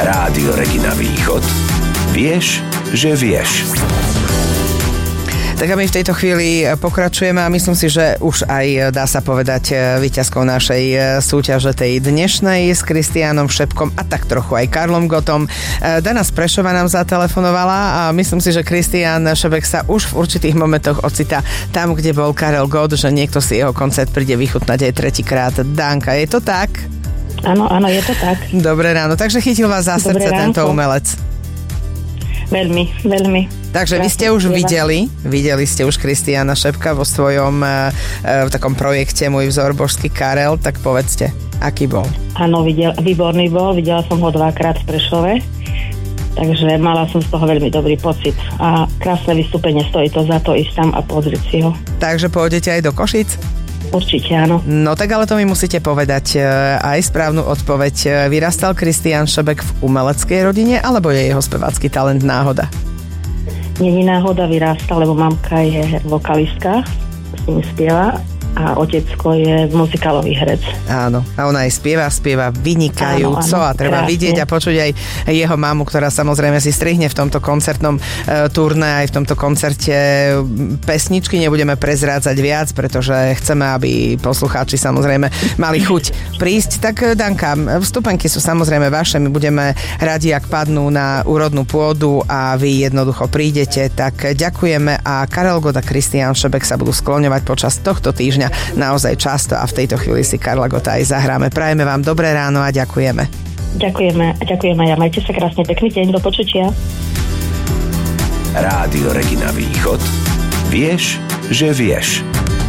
Rádio Regina Východ. Vieš, že vieš. Tak a my v tejto chvíli pokračujeme a myslím si, že už aj dá sa povedať víťazkou našej súťaže tej dnešnej s Kristiánom Šebkom a tak trochu aj Karlom Gottom. Dana z Prešova nám zatelefonovala a myslím si, že Kristián Šebek sa už v určitých momentoch ocitá tam, kde bol Karel Gott, že niekto si jeho koncert príde vychutnať aj tretíkrát. Danka, je to tak? Áno, je to tak. Dobré ráno, takže chytil vás za srdce tento umelec. Veľmi. Takže vy ste už videli ste už Kristiána Šebka vo svojom v takom projekte Môj vzor božský Karel, tak povedzte, aký bol? Áno, výborný bol, videla som ho 2-krát v Prešove, takže mala som z toho veľmi dobrý pocit a krásne vystúpenie, stojí to za to ísť tam a pozrieť si ho. Takže pôjdete aj do Košíc? Určite áno. No tak ale to mi musíte povedať aj správnu odpoveď. Vyrastal Kristián Šebek v umeleckej rodine, alebo je jeho spevácky talent náhoda? Nie je náhoda, vyrastal, lebo mamka je vokalistka, s ním spieva a otecko je muzikálový herec. Áno, a ona aj spieva vynikajúco áno, a treba krásne vidieť a počuť aj jeho mamu, ktorá samozrejme si strihne v tomto koncertnom turné, aj v tomto koncerte pesničky. Nebudeme prezrádzať viac, pretože chceme, aby poslucháči samozrejme mali chuť prísť. Tak Danka, vstupenky sú samozrejme vaše, my budeme radi, ak padnú na úrodnú pôdu a vy jednoducho prídete, tak ďakujeme a Karel Gott a Kristián Šebek sa budú skloňovať počas tohto týždňa naozaj často a v tejto chvíli si Karla Gotta aj zahráme. Prajeme vám dobré ráno a ďakujeme. Ďakujeme a majte sa krásne, pekný deň, do počutia. Rádio Regina Východ. Vieš, že vieš.